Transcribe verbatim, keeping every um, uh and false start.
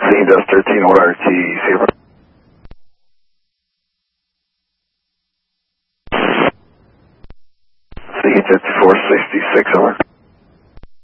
C Dust thirteen O R T, zero. C fifty-four sixty-six, over.